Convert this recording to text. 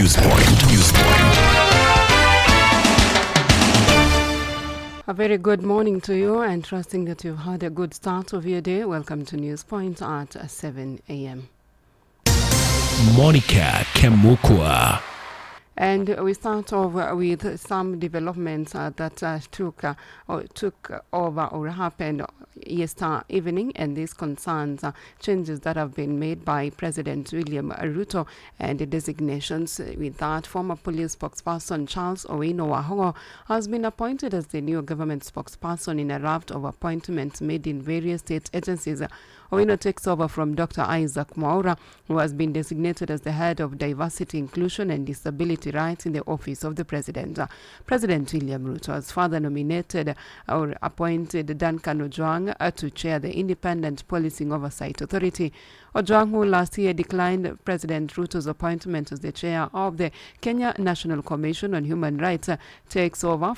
A very good morning to you, and trusting that you've had a good start of your day. Welcome to News Point at 7 a.m. Monica Kemukwa. And we start off with some developments that took over or happened yesterday evening, and this concerns changes that have been made by President William Ruto and the designations. With that, former police spokesperson Charles Owino Wahongo has been appointed as the new government spokesperson in a raft of appointments made in various state agencies. Owino takes over from Dr. Isaac Mwaura, who has been designated as the head of diversity, inclusion and disability rights in the office of the president. President William Ruto has further nominated or appointed Duncan Ojwang to chair the Independent Policing Oversight Authority. Ojwang, who last year declined President Ruto's appointment as the chair of the Kenya National Commission on Human Rights, takes over